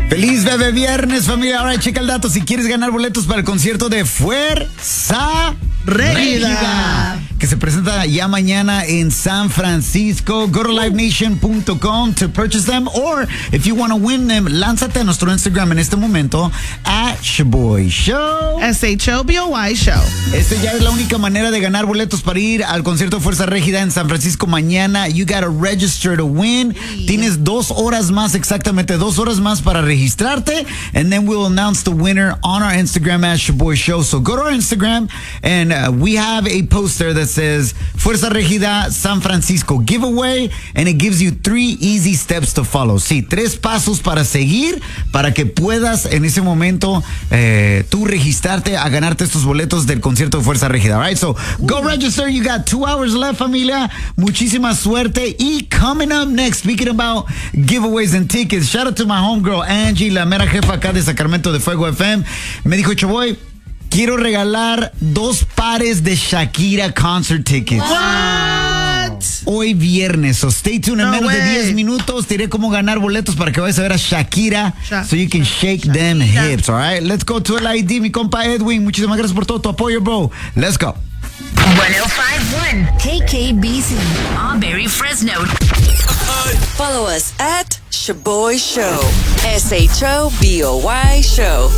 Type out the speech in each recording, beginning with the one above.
Feliz bebé viernes, familia. Ahora checa el dato. Si quieres ganar boletos para el concierto de Fuerza Régida, que se presenta ya mañana en San Francisco, go to livenation.com to purchase them, or if you want to win them, lánzate a nuestro Instagram en este momento @Shaboy Show. SHOBOY Show. Este ya es la única manera de ganar boletos para ir al concierto de Fuerza Régida en San Francisco mañana. You gotta register to win. Tienes 2 horas más, exactamente 2 horas más para registrarte, and then we'll announce the winner on our Instagram @Shaboy Show. So go to our Instagram, and we have a poster that says Fuerza Régida San Francisco giveaway, and it gives you 3 easy steps to follow. Sí, 3 pasos para seguir para que puedas en ese momento tú registrarte a ganarte estos boletos del concierto de Fuerza Régida. All right, so go register. You got 2 hours left, familia. Muchísima suerte. Y coming up next, speaking about giveaways and tickets, shout out to my homegirl Angie, la mera jefa acá de Sacramento de Fuego FM. Me dijo, Chaboy, quiero regalar 2 pares de Shakira concert tickets. What? Hoy viernes, so stay tuned. En menos de 10 minutos te diré cómo ganar boletos para que vayas a ver a Shakira, so you can shake them hips, all right? Let's go to el ID, mi compa Edwin. Muchísimas gracias por todo tu apoyo, bro. Let's go. 105.1 KKBC, Auberry, Fresno. Follow us at Shaboy Show. SHOBOY Show.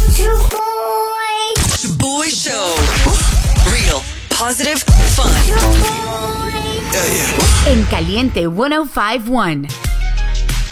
Shaboy Show. Real, positive, fun. En Caliente 105.1.